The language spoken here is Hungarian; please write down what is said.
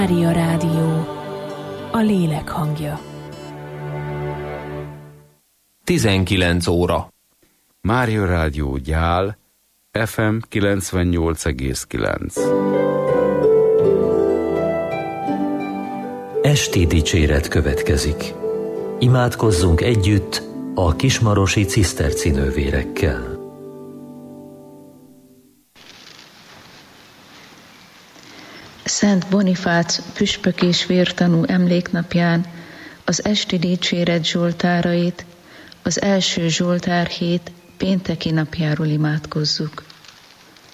Mária Rádió, a lélek hangja. 19 óra. Mária Rádió Gyál, FM 98,9. Esti dicséret következik. Imádkozzunk együtt a kismarosi cisztercinővérekkel. Szent Bonifác püspök és vértanú emléknapján az esti dicséret zsoltárait az első zsoltár hét pénteki napjáról imádkozzuk.